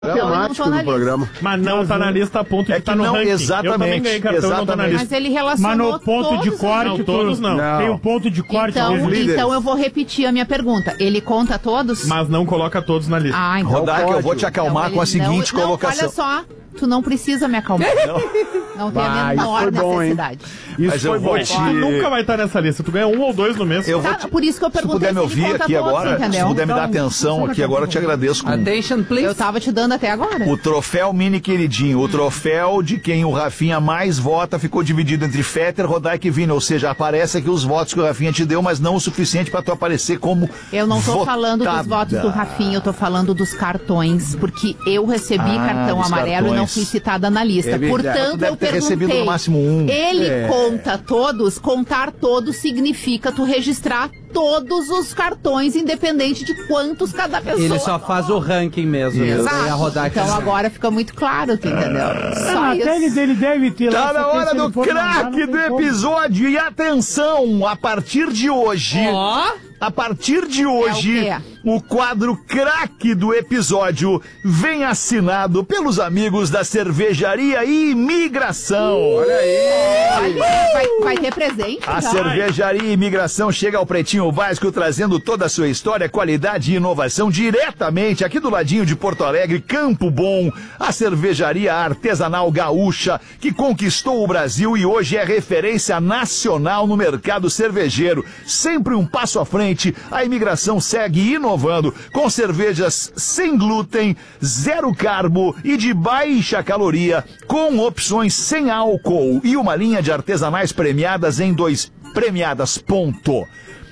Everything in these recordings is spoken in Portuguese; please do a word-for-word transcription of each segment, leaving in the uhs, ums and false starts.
temático do programa. Mas não tá na lista a ponto de é estar tá no não, ranking. Exatamente. Eu também ganhei cartão e não tô na lista. Mas ele relacionou Mas no ponto de corte, não, todos não. não. Tem um ponto de corte. Então, então eu vou repetir a minha pergunta. Ele conta todos? Mas não coloca todos na lista. Ah, então Rodaica, eu vou te acalmar então, com a seguinte não, colocação. Não, olha só, tu não precisa me acalmar. Não, não tem a menor bom, necessidade. Isso Mas foi eu vou bom. te... Tu nunca vai estar nessa lista. Tu ganha um ou dois no mês. Eu vou Tá, te... por isso que eu Se tu perguntei puder me se ele ouvir conta aqui todos, agora, entendeu? se puder me dar atenção aqui agora, eu te agradeço. Com... Attention, please. Eu tava te dando até agora. O troféu mini queridinho, o troféu de quem o Rafinha mais vota ficou dividido entre Fetter, Rodaica e Vini, ou seja, aparece aqui os votos que o Rafinha te deu, mas não o suficiente pra tu aparecer como Eu não tô votada. falando dos votos do Rafinha, eu tô falando dos cartões, porque eu recebi Ah, cartão dos amarelo cartões. e não fui citada na lista. É verdade. Tu Portanto, deve eu ter recebido perguntei, no máximo um. ele É. conta todos? Contar todos significa tu registrar todos os cartões, independente de quantos cada pessoa. Ele só faz o ranking mesmo. Exato. E a Rodaica Então agora fica muito claro, tu entendeu? Só Ah, até ele, isso. ele deve ter. Tá lá, na só que hora se ele do for mandar, craque não do tem como. episódio. E atenção, a partir de hoje... Ó, A partir de hoje, É o, quadro craque do episódio vem assinado pelos amigos da Cervejaria Imigração. Olha aí. Olha, vai, vai ter presente? A já? Cervejaria Imigração chega ao Pretinho Básico trazendo toda a sua história, qualidade e inovação diretamente aqui do ladinho de Porto Alegre, Campo Bom. A cervejaria artesanal gaúcha que conquistou o Brasil e hoje é referência nacional no mercado cervejeiro. Sempre um passo à frente, a Imigração segue inovando com cervejas sem glúten, zero carbo e de baixa caloria, com opções sem álcool e uma linha de artesanais premiadas em dois premiadas ponto.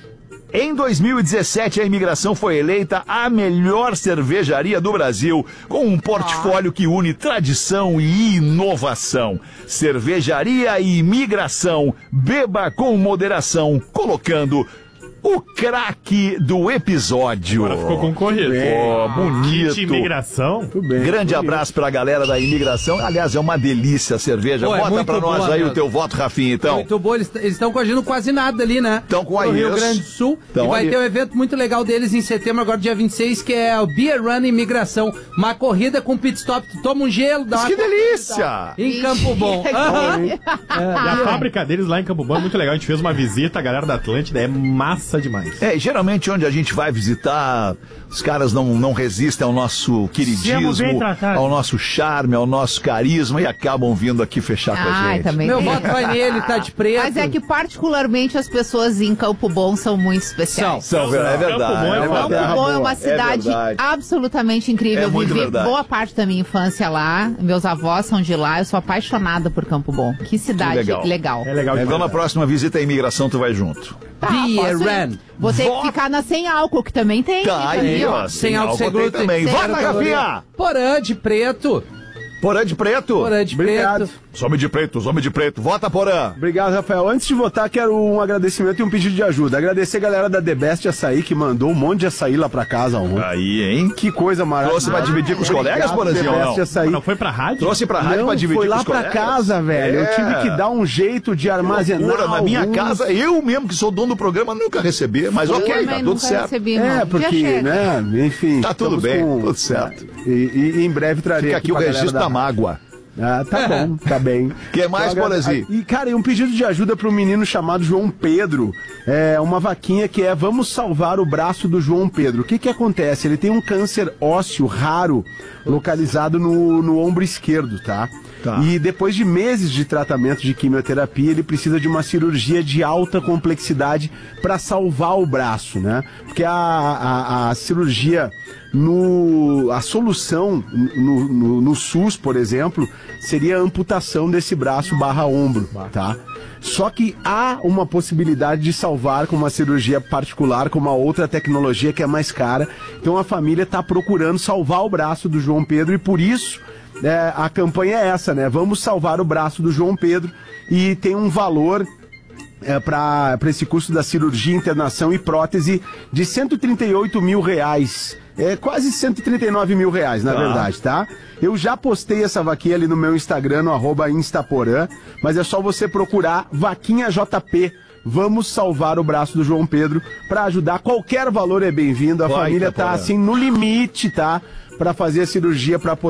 Em dois mil e dezessete, a Imigração foi eleita a melhor cervejaria do Brasil, com um portfólio que une tradição e inovação. Cervejaria e Imigração, beba com moderação, colocando o craque do episódio. Agora ficou concorrido. Pô, bonito. Kit imigração. Tudo bem. Grande abraço pra galera da Imigração. Aliás, é uma delícia a cerveja. Pô, é Bota muito pra nós boa aí mesmo. o teu voto, Rafinha, então. muito bom. Eles estão coagindo quase nada ali, né? Tão com a No Rio isso. Grande do Sul. Tão e vai ali. ter um evento muito legal deles em setembro, agora dia vinte e seis, que é o Beer Run Imigração. Uma corrida com pit stop. Tu toma um gelo, dá Mas uma que delícia! em Campo Bom. Aham. E a fábrica deles lá em Campo Bom é muito legal. A gente fez uma visita, a galera da Atlântida é massa demais. É, geralmente onde a gente vai visitar, os caras não, não resistem ao nosso queridismo, bem tratados. ao nosso charme, ao nosso carisma e acabam vindo aqui fechar com a Ai, gente. também Meu tem. voto vai nele, tá de preto. Mas é que particularmente as pessoas em Campo Bom são muito especiais. São, é verdade. Campo Bom é é uma verdade. Campo Bom é uma É cidade verdade. absolutamente incrível. É Eu muito vivi verdade. boa parte da minha infância lá. Meus avós são de lá. Eu sou apaixonada por Campo Bom. Que cidade Que legal. legal. É legal de Então na verdade. próxima visita à imigração tu vai junto. Tá, Beer posso ir. Run. Vou ter Vota. que ficar na sem álcool, que também tem. Tá né, aí, também, ó. Sem álcool, sem tem glúten. também. Sem Vota, caloria. Rafinha! Porã de preto. Porã de preto. Porã de Obrigado. preto. Some de preto, some de preto. Vota, Porã. Obrigado, Rafael. Antes de votar, quero um agradecimento e um pedido de ajuda. Agradecer a galera da The Best Açaí, que mandou um monte de açaí lá pra casa ontem. Aí, hein? Que coisa maravilhosa. Trouxe pra dividir com os colegas, Obrigado, Porãzinho, The ou Best não? Açaí. Não foi pra rádio? Trouxe pra rádio Não, pra dividir foi com lá os pra colegas. casa, velho. Eu É. tive que dar um jeito de armazenar. Loucura, na minha alguns. casa, eu mesmo que sou dono do programa, nunca recebi, mas Eu ok, também tá tudo nunca certo. recebi, É, não. porque, Dia chega. né, enfim. Tá tudo estamos bem, tudo certo. E, e- e em breve trarei Fica aqui o pra galera registro da mágoa. Ah, tá bom, tá bem. Que mais, Então, Porazinho? E, cara, e um pedido de ajuda para um menino chamado João Pedro. É uma vaquinha que é vamos salvar o braço do João Pedro. O que que acontece? Ele tem um câncer ósseo raro localizado no, no ombro esquerdo, tá? Tá. E depois de meses de tratamento de quimioterapia, ele precisa de uma cirurgia de alta complexidade para salvar o braço, né? Porque a, a, a cirurgia, no, a solução no, no, no SUS, por exemplo, seria a amputação desse braço barra ombro, tá? Só que há uma possibilidade de salvar com uma cirurgia particular, com uma outra tecnologia que é mais cara. Então a família está procurando salvar o braço do João Pedro e por isso é, a campanha é essa, né? Vamos salvar o braço do João Pedro e tem um valor é, para esse custo da cirurgia, internação e prótese de cento e trinta e oito mil reais. É quase cento e trinta e nove mil reais, na Tá. verdade, tá? Eu já postei essa vaquinha ali no meu Instagram, no arroba Instaporã, mas é só você procurar Vaquinha J P. Vamos salvar o braço do João Pedro para ajudar. Qualquer valor é bem-vindo. A Vai, família tá Itaporã. assim no limite, tá? para fazer a cirurgia para poder